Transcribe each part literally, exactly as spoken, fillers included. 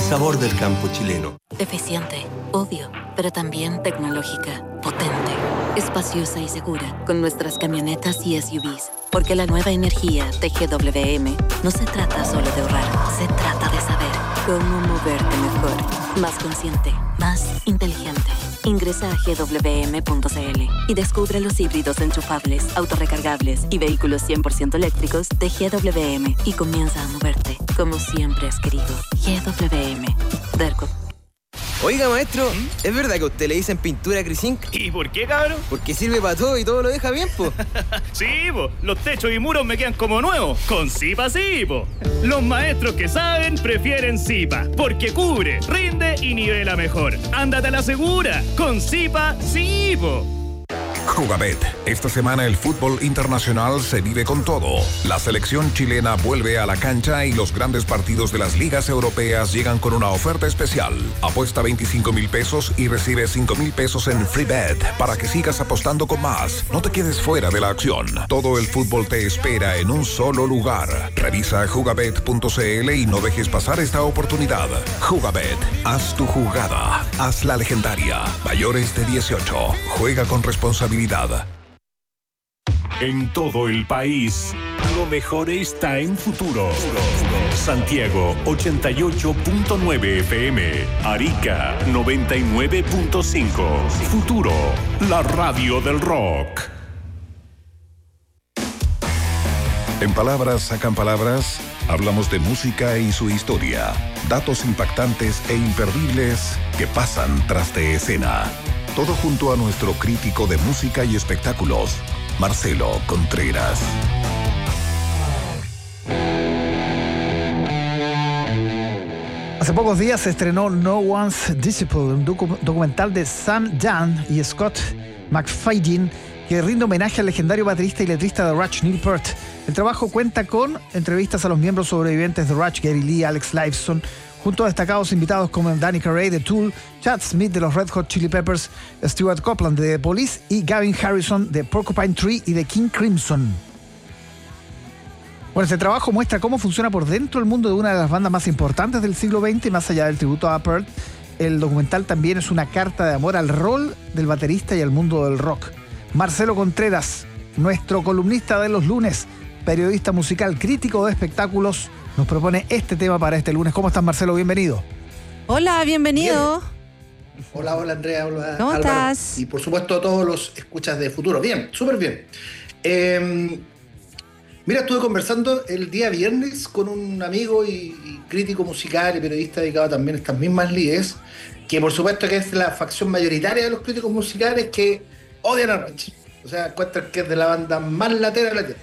sabor del campo chileno. Eficiente, obvio, pero también tecnológica, potente, espaciosa y segura, con nuestras camionetas y S U Vs. Porque la nueva energía de G W M no se trata solo de ahorrar, se trata de saber cómo moverte mejor, más consciente, más inteligente. Ingresa a G W M punto C L y descubre los híbridos enchufables, autorrecargables y vehículos cien por ciento eléctricos de G W M y comienza a moverte como siempre has querido. G W M. Derco. Oiga, maestro, ¿es verdad que a usted le dicen pintura Crisink? ¿Y por qué, cabrón? Porque sirve para todo y todo lo deja bien, po. Sí, po. Los techos y muros me quedan como nuevos. Con Zipa sí, po. Los maestros que saben prefieren Zipa. Porque cubre, rinde y nivela mejor. Ándate a la segura. Con Zipa sí, po. Jugabet. Esta semana el fútbol internacional se vive con todo. La selección chilena vuelve a la cancha y los grandes partidos de las ligas europeas llegan con una oferta especial. Apuesta veinticinco mil pesos y recibe cinco mil pesos en free bet para que sigas apostando con más. No te quedes fuera de la acción. Todo el fútbol te espera en un solo lugar. Revisa jugabet punto c l y no dejes pasar esta oportunidad. Jugabet. Haz tu jugada. Haz la legendaria. Mayores de dieciocho. Juega con responsabilidad. En todo el país, lo mejor está en Futuro. Santiago ochenta y ocho punto nueve F M, Arica noventa y nueve punto cinco. Futuro, la radio del rock. En Palabras Sacan Palabras, hablamos de música y su historia. Datos impactantes e imperdibles que pasan tras de escena. Todo junto a nuestro crítico de música y espectáculos, Marcelo Contreras. Hace pocos días se estrenó No One's Disciple, un docu- documental de Sam Jan y Scott McFadden que rinde homenaje al legendario baterista y letrista de Rush, Neil Peart. El trabajo cuenta con entrevistas a los miembros sobrevivientes de Rush, Gary Lee, Alex Lifeson, junto a destacados invitados como Danny Carey de Tool, Chad Smith de los Red Hot Chili Peppers, Stuart Copeland de The Police y Gavin Harrison de Porcupine Tree y de King Crimson. Bueno, este trabajo muestra cómo funciona por dentro el mundo de una de las bandas más importantes del siglo veinte y más allá del tributo a Peart. El documental también es una carta de amor al rol del baterista y al mundo del rock. Marcelo Contreras, nuestro columnista de los lunes, periodista musical, crítico de espectáculos, nos propone este tema para este lunes. ¿Cómo estás, Marcelo? Bienvenido. Hola, bienvenido. Bien. Hola, hola, Andrea. Hola, ¿cómo Álvaro. estás? Y por supuesto a todos los escuchas de Futuro. Bien, súper bien. Eh, mira, estuve conversando el día viernes con un amigo y, y crítico musical y periodista dedicado también a estas mismas lides, que por supuesto que es la facción mayoritaria de los críticos musicales que odian a Rush. O sea, encuentran que es de la banda más latera de la tierra.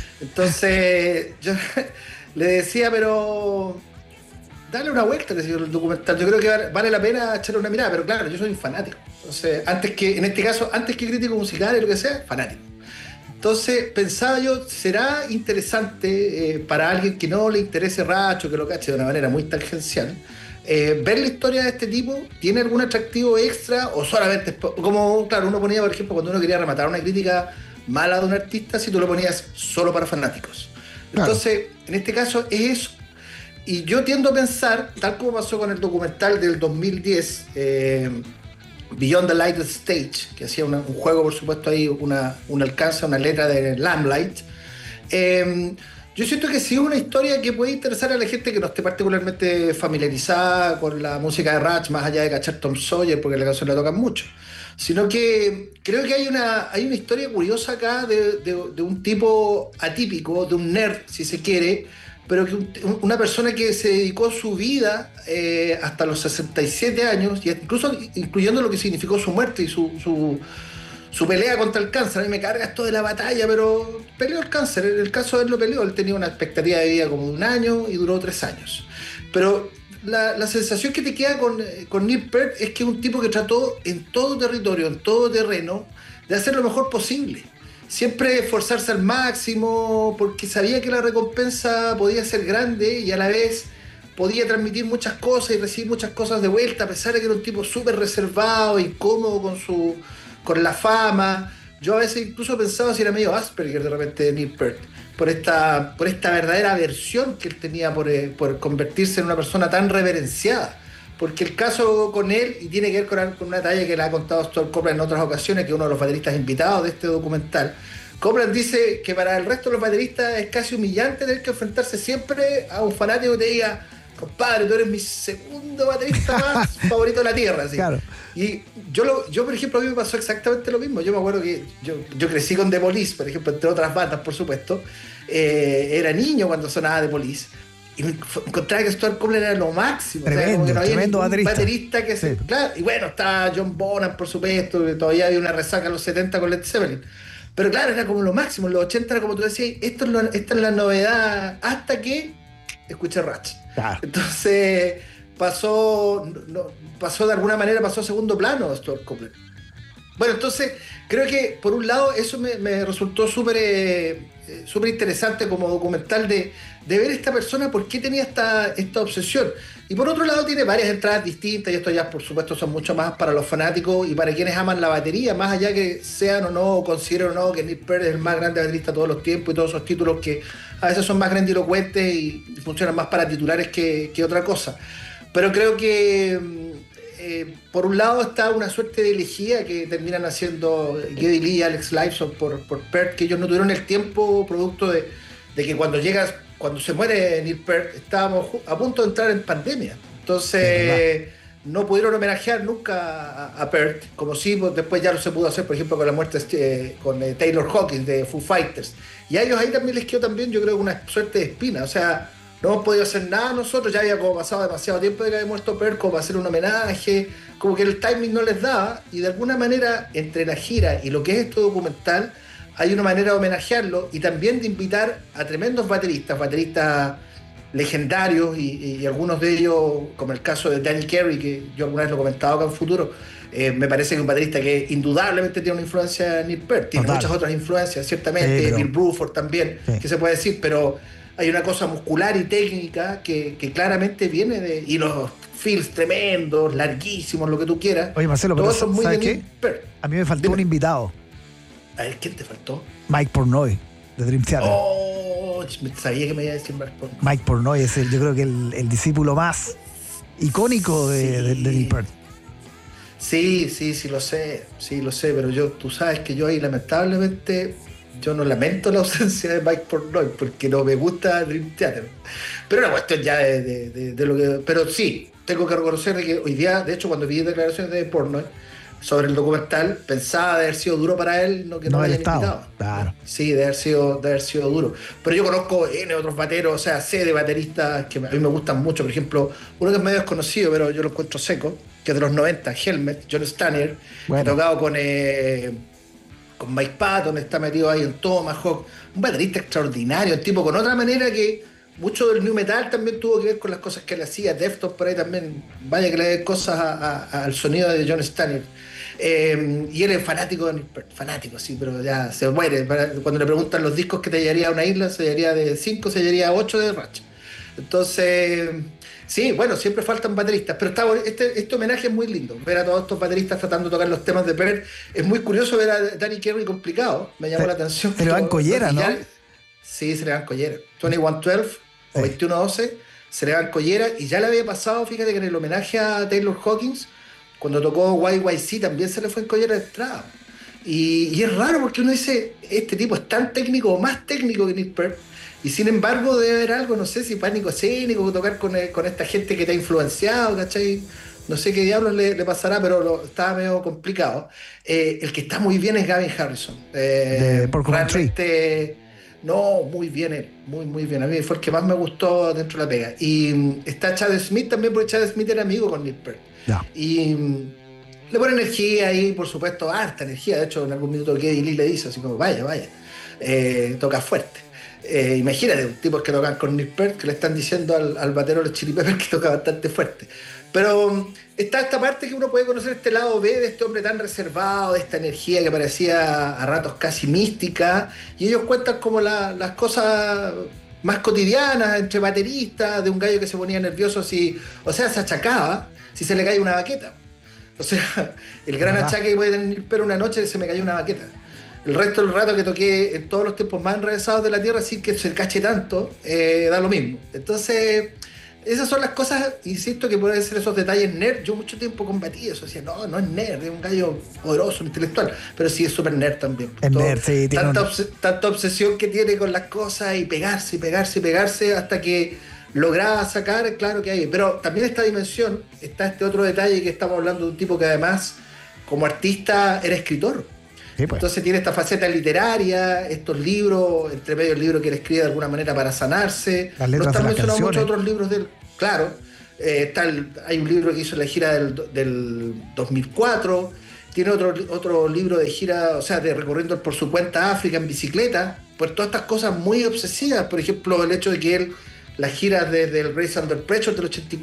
Entonces, yo le decía, pero dale una vuelta, le decía el documental. Yo creo que vale la pena echarle una mirada, pero claro, yo soy un fanático. Entonces, antes que, en este caso, antes que crítico musical y lo que sea, fanático. Entonces, pensaba yo, será interesante eh, para alguien que no le interese Racho, que lo cache de una manera muy tangencial, eh, ver la historia de este tipo. ¿Tiene algún atractivo extra o solamente, como, claro, uno ponía, por ejemplo, cuando uno quería rematar una crítica mala de un artista, si tú lo ponías solo para fanáticos? Entonces, claro, en este caso es eso. Y yo tiendo a pensar, tal como pasó con el documental del dos mil diez, eh, Beyond the Lighted Stage, que hacía una, un juego, por supuesto, ahí una, un alcance, una letra de Lamplight. Eh, yo siento que sí es una historia que puede interesar a la gente que no esté particularmente familiarizada con la música de Rush, más allá de cachar Tom Sawyer, porque la canción la tocan mucho. Sino que creo que hay una, hay una historia curiosa acá de, de, de un tipo atípico, de un nerd, si se quiere, pero que un, una persona que se dedicó su vida eh, hasta los sesenta y siete años, y incluso incluyendo lo que significó su muerte y su, su, su pelea contra el cáncer. A mí me carga esto de la batalla, pero peleó el cáncer. En el caso de él lo peleó, él tenía una expectativa de vida como de un año y duró tres años. Pero La, la sensación que te queda con, con Neil Peart es que es un tipo que trató en todo territorio, en todo terreno, de hacer lo mejor posible. Siempre esforzarse al máximo, porque sabía que la recompensa podía ser grande y a la vez podía transmitir muchas cosas y recibir muchas cosas de vuelta, a pesar de que era un tipo súper reservado, incómodo con, su, con la fama. Yo a veces incluso pensaba si era medio Asperger de repente de Neil Peart. por esta, por esta verdadera aversión que él tenía por, eh, por convertirse en una persona tan reverenciada. Porque el caso con él, y tiene que ver con, con una talla que le ha contado Stuart Copeland en otras ocasiones, que es uno de los bateristas invitados de este documental. Copeland dice que para el resto de los bateristas es casi humillante tener que enfrentarse siempre a un fanático que te diga: compadre, tú eres mi segundo baterista más favorito de la tierra. Así. Claro. Y yo, lo, yo, por ejemplo, a mí me pasó exactamente lo mismo. Yo me acuerdo que yo, yo crecí con The Police, por ejemplo, entre otras bandas, por supuesto. Eh, era niño cuando sonaba The Police. Y me encontraba que Stuart Copeland era lo máximo. Tremendo, o sea, como que no había tremendo baterista. baterista que se, sí. Claro, y bueno, estaba John Bonham, por supuesto, que todavía había una resaca en los setenta con Led Zeppelin. Pero claro, era como lo máximo. En los ochenta era como tú decías, esto es lo, esta es la novedad hasta que escuché Rush. Claro. Entonces pasó, no, pasó de alguna manera, pasó a segundo plano Stuart Copeland. Bueno, entonces creo que por un lado eso me, me resultó súper eh, súper interesante como documental de, de ver esta persona por qué tenía esta, esta obsesión. Y por otro lado tiene varias entradas distintas, y esto ya por supuesto son mucho más para los fanáticos y para quienes aman la batería, más allá que sean o no, o consideren o no que Neil Peart es el más grande baterista de todos los tiempos y todos esos títulos que a veces son más grandilocuentes y, y funcionan más para titulares que, que otra cosa. Pero creo que eh, por un lado está una suerte de elegía que terminan haciendo Geddy Lee y Alex Lifeson por, por Peart, que ellos no tuvieron el tiempo producto de, de que cuando llegas, cuando se muere Neil Peart, estábamos a punto de entrar en pandemia. Entonces no pudieron homenajear nunca a, a Peart, como sí pues, después ya lo se pudo hacer, por ejemplo, con la muerte eh, con eh, Taylor Hawkins de Foo Fighters. Y a ellos ahí también les quedó también, yo creo, una suerte de espina. O sea, no hemos podido hacer nada nosotros, ya había como pasado demasiado tiempo de que había muerto Peart como para hacer un homenaje, como que el timing no les daba, y de alguna manera entre la gira y lo que es este documental hay una manera de homenajearlo y también de invitar a tremendos bateristas, bateristas legendarios y, y algunos de ellos, como el caso de Danny Carey, que yo alguna vez lo he comentado acá en Futuro, eh, me parece que es un baterista que indudablemente tiene una influencia en Neil Peart, tiene Total. muchas otras influencias, ciertamente, sí, pero... Bill Bruford también, sí. que se puede decir, pero hay una cosa muscular y técnica que, que claramente viene de... y los feels tremendos, larguísimos, lo que tú quieras. Oye, Marcelo, todo pero eso es muy ¿sabes de qué? Neil Peart. A mí me faltó Dime. un invitado. A ver, ¿quién te faltó? Mike Portnoy, de Dream Theater. Oh, sabía que me iba a decir Mike Portnoy. Mike Portnoy es el, yo creo que el, el discípulo más icónico de, sí. de, de Neil Peart. Sí, sí, sí lo sé, sí lo sé, pero yo, tú sabes que yo ahí lamentablemente, yo no lamento la ausencia de Mike Portnoy porque no me gusta Dream Theater. Pero una cuestión ya de, de, de, de lo que... Pero sí, tengo que reconocer que hoy día, de hecho, cuando vi declaraciones de Portnoy sobre el documental, pensaba de haber sido duro para él no que no, no lo hayan invitado. Claro. Sí, de haber sido, de haber sido duro. Pero yo conozco N otros bateros, o sea, sé de bateristas que a mí me gustan mucho. Por ejemplo, uno que es medio desconocido, pero yo lo encuentro seco, que es de los noventa, Helmet, John Stanier, bueno. que ha tocado con, eh, con Mike Patton, está metido ahí en Tomahawk. Un baterista extraordinario, un tipo con otra manera que mucho del new metal también tuvo que ver con las cosas que él hacía. Deftones por ahí también, vaya que le dé cosas a, a, al sonido de John Stanier. Eh, y él es fanático de Neil Peart, fanático, sí, pero ya se muere. Cuando le preguntan los discos que te llevaría a una isla, se llevaría de cinco, se llevaría a ocho de Rush. Entonces, sí, bueno, siempre faltan bateristas, pero está, este, este homenaje es muy lindo. Ver a todos estos bateristas tratando de tocar los temas de Peart. Es muy curioso ver a Danny Carey complicado, me llamó se, la atención. Se le van collera, ¿no? Sí, se le van collera. veintiuno doce o veintiuno doce se le van collera, y ya le había pasado, fíjate que en el homenaje a Taylor Hawkins, cuando tocó Y Y C, también se le fue en collera de entrada. Y, y es raro porque uno dice, este tipo es tan técnico o más técnico que Neil Peart, y sin embargo debe haber algo, no sé si pánico escénico, tocar con, con esta gente que te ha influenciado, ¿cachai? No sé qué diablos le, le pasará, pero lo, estaba medio complicado. Eh, el que está muy bien es Gavin Harrison. Eh, de Porcupine Tree. No, muy bien él, muy muy bien. A mí fue el que más me gustó dentro de la pega. Y um, está Chad Smith también, porque Chad Smith era amigo con Neil Peart. Yeah. Y um, le pone energía ahí, por supuesto, harta energía. De hecho, en algún minuto Geddy Lee le dice así como, vaya, vaya, eh, toca fuerte. Eh, imagínate, un tipo que tocan con Neil Peart, que le están diciendo al, al batero de los Chili Peppers que toca bastante fuerte. Pero um, está esta parte que uno puede conocer, este lado B de este hombre tan reservado, de esta energía que parecía a ratos casi mística, y ellos cuentan como la, las cosas más cotidianas entre bateristas, de un gallo que se ponía nervioso si, o sea, se achacaba si se le cae una baqueta. O sea, el gran achaque que puede tener, pero una noche se me cayó una baqueta. el resto del rato que toqué en todos los tiempos más enrevesados de la Tierra sin que se cache tanto, eh, da lo mismo. Entonces, esas son las cosas, insisto, que pueden ser esos detalles nerd. Yo mucho tiempo combatí eso, decía, no, no es nerd, es un gallo poderoso, intelectual, pero sí es súper nerd también. Es Todo, nerd, sí, tiene tanta, un... obs- tanta obsesión que tiene con las cosas y pegarse, y pegarse, y pegarse hasta que lograba sacar, claro que hay. Pero también esta dimensión, está este otro detalle que estamos hablando de un tipo que además, como artista, era escritor. Sí, pues. Entonces tiene esta faceta literaria, estos libros, entre medio el libro que él escribe de alguna manera para sanarse. Las letras no de están las mencionados muchos canciones. otros libros de él, claro. Eh, está el- hay un libro que hizo en la gira del, del dos mil cuatro, tiene otro, otro libro de gira, o sea, de recorriendo por su cuenta África en bicicleta, por todas estas cosas muy obsesivas. Por ejemplo, el hecho de que él, las giras desde el Grace Under Pressure del ochenta y cuatro